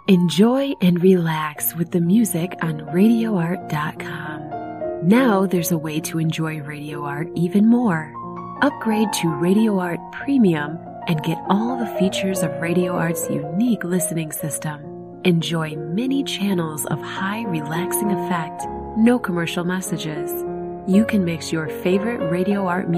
Enjoy and relax with the music on RadioArt.com. Now there's a way to enjoy Radio Art even more. Upgrade to Radio Art Premium and get all the features of Radio Art's unique listening system. Enjoy many channels of high relaxing effect, no commercial messages. You can mix your favorite Radio Art music